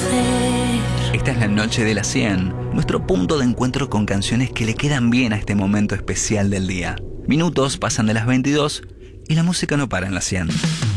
Esta es la noche de las 100, nuestro punto de encuentro con canciones que le quedan bien a este momento especial del día. Minutos pasan de las 22 y la música no para en las 100.